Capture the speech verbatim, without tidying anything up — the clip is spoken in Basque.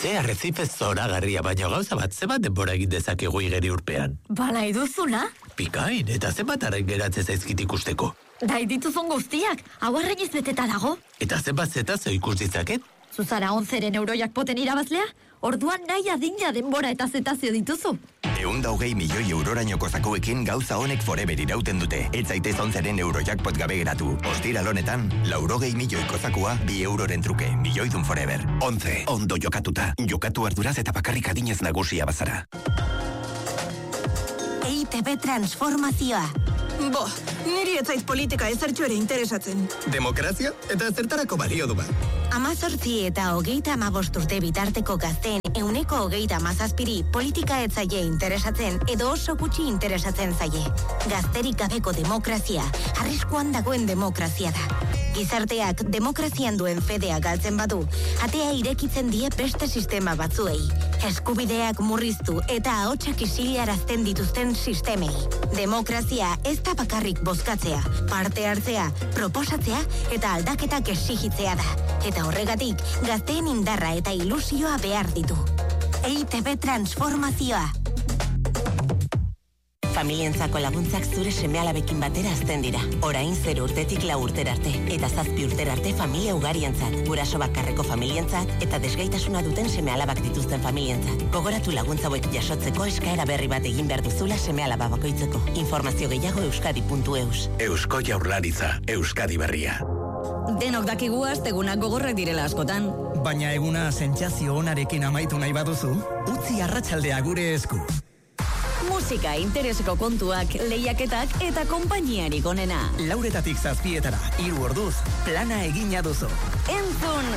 Ze arrezife zoragarria, baina gauza bat, zenbat denbora egin dezakegu igeri urpean? Ba, nahi duzuna? Pikain, eta zenbat arren geratzen zaizkit ikusteko? Nahi dituzun guztiak, hau arreniz beteta dago. Eta zenbat zeta zo ikus ditzaket? Zuzara onzeren eurojakpoten irabazlea? Orduan nahi adina denbora eta zetazio dituzu. Eunda hogei milioi eurorainoko zakuekin gauza honek forever irauten dute. Ez zaitez onzeren eurojakpot gabe geratu. Ostiral honetan, laurogei milioiko zakua, bi euroren truke, milioidun forever. Onze, ondo jokatuta. Jokatu arduraz eta bakarrik adinez nagusia bazara. E I T B transformazioa. Bo, niri ez zait politika ezertxo ere interesatzen. Demokrazia eta zertarako balio du ba. Amazortzi eta hogeita amabost urte bitarteko gazteen euneko hogeita amazazpiri politika ez zaie interesatzen edo oso gutxi interesatzen zaie. Gazterik gabeko demokrazia, arriskuan dagoen demokrazia da. Gizarteak demokrazian duen fedea galtzen badu, atea irekitzen die beste sistema batzuei. Eskubideak murriztu eta ahotsak isilarazten dituzten sistemei. Demokrazia ez da bakarrik bozkatzea, parte hartzea, proposatzea eta aldaketak exigitzea da. Eta horregatik, gazteen indarra eta ilusioa behar ditu. E I T B transformazioa. Familientzako laguntzak zure seme-alabekin batera azten dira. Orain zero urtetik lau urtera arte, eta zazpi urtera arte familia ugarientzat, guraso bakarreko familientzat, eta desgaitasuna duten seme-alabak dituzten familientzat. Gogoratu laguntza hauek jasotzeko eskaera berri bat egin behar duzula seme-alaba bakoitzeko. Informazio gehiago euskadi puntu eus. Eusko Jaurlaritza, Euskadi berria. Denok dakigu astegunak gogorrak direla askotan. Baina eguna sentsazio onarekin amaitu nahi baduzu, utzi arratsaldea gure esku. Musika, intereseko kontuak, lehiaketak eta konpainiarik onena. Lauretatik zazpietara, hiru orduz, plana egina duzu. Entzun